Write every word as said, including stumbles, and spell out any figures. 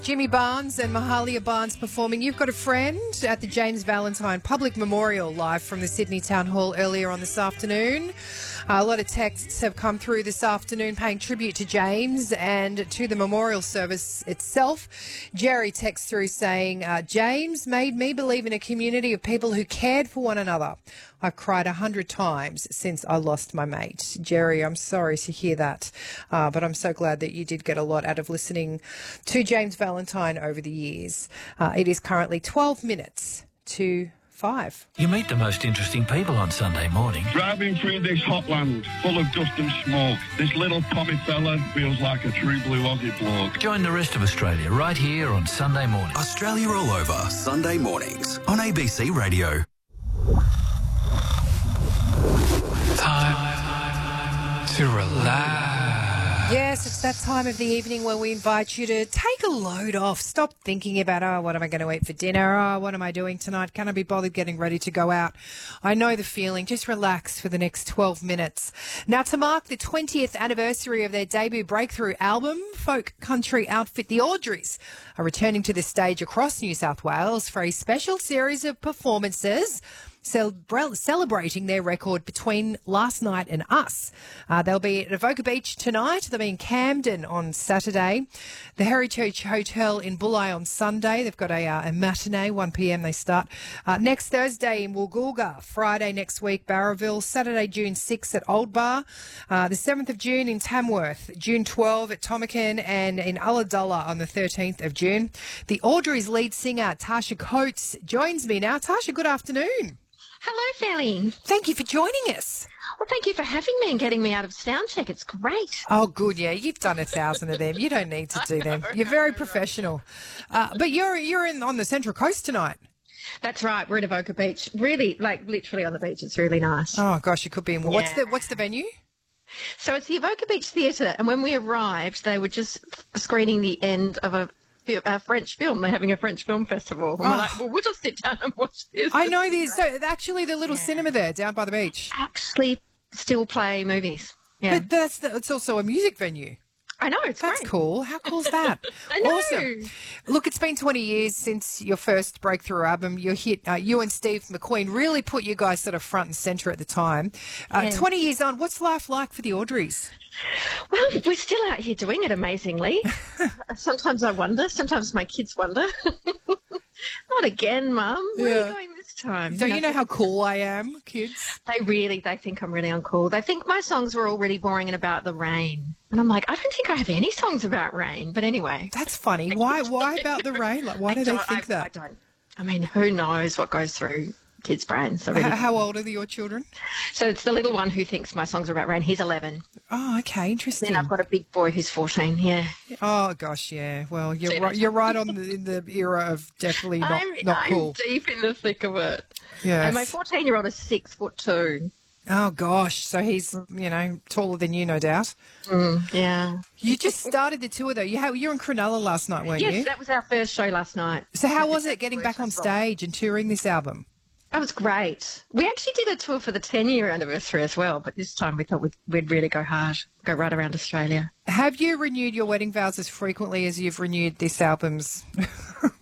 Jimmy Barnes and Mahalia Barnes performing You've Got a Friend at the James Valentine Public Memorial live from the Sydney Town Hall earlier on this afternoon. Uh, a lot of texts have come through this afternoon paying tribute to James and to the memorial service itself. Jerry texts through saying, uh, James made me believe in a community of people who cared for one another. I've cried a hundred times since I lost my mate. Jerry, I'm sorry to hear that, uh, but I'm so glad that you did get a lot out of listening to James Valentine over the years. Uh, it is currently twelve minutes to five. You meet the most interesting people on Sunday morning. Driving through this hot land full of dust and smoke, this little Tommy fella feels like a true blue Aussie bloke. Join the rest of Australia right here on Sunday morning. Australia all over, Sunday mornings on A B C Radio. Time to relax. Yes, it's that time of the evening where we invite you to take a load off. Stop thinking about, oh, what am I going to eat for dinner? Oh, what am I doing tonight? Can I be bothered getting ready to go out? I know the feeling. Just relax for the next twelve minutes. Now, to mark the twentieth anniversary of their debut breakthrough album, folk country outfit The Audreys are returning to the stage across New South Wales for a special series of performances celebrating their record Between Last Night and Us. Uh, they'll be at Avoca Beach tonight. They'll be in Camden on Saturday. The Heritage Hotel in Bulli on Sunday. They've got a, uh, a matinee, one p.m. they start. Uh, next Thursday in Woolgoolga. Friday next week, Barraville. Saturday, June sixth at Old Bar. Uh, the seventh of June in Tamworth. June twelfth at Tomakin and in Ulladulla on the thirteenth of June. The Audreys lead singer, Tasha Coates, joins me now. Tasha, good afternoon. Hello, Felly. Thank you for joining us. Well, thank you for having me and getting me out of sound check. It's great. Oh, good. Yeah, you've done a thousand of them. You don't need to do them. You're very professional. Uh, but you're you're in on the Central Coast tonight. That's right. We're at Avoca Beach. Really, like literally on the beach. It's really nice. Oh gosh, you could be in. What's Yeah. the what's the venue? So it's the Avoca Beach Theatre, and when we arrived, they were just screening the end of a, a French film. They're having a French film festival. And we're Oh. like, well, we'll just sit down and watch this. I know there's so actually the little cinema there down by the beach. Actually, still play movies. Yeah, But that's the, it's also a music venue. I know. It's That's great. cool. How cool is that? I know. Awesome. Look, it's been twenty years since your first breakthrough album. You hit, uh, you and Steve McQueen really put you guys sort of front and centre at the time. Uh, Yeah. twenty years on, what's life like for the Audreys? Well, we're still out here doing it amazingly. Sometimes I wonder. Sometimes my kids wonder. Not again, Mum. Where are Yeah. you going this time? Don't No, you know how cool I am, kids? They really, they think I'm really uncool. They think my songs were all really boring and about the rain. And I'm like, I don't think I have any songs about rain. But anyway. That's funny. Why Why about the rain? Like, why I do they don't- think I, that? I don't. I mean, who knows what goes through kids' brains. So, really. How, how old are your children? So it's the little one who thinks my songs are about rain. He's eleven. Oh, okay, interesting. Then I've got a big boy who's fourteen. Yeah. Oh gosh, yeah. Well, you're See, right. that's- You're right on the, in the era of definitely not I'm, not I'm cool. deep in the thick of it. Yes. And my fourteen-year-old is six foot two. Oh gosh, so he's you know taller than you, no doubt. Yeah. You just started the tour though. You had, you were in Cronulla last night, weren't Yes, you? that was our first show last night. So how was it getting back on stage and touring this album? That was great. We actually did a tour for the ten-year anniversary as well, but this time we thought we'd, we'd really go hard, go right around Australia. Have you renewed your wedding vows as frequently as you've renewed this album's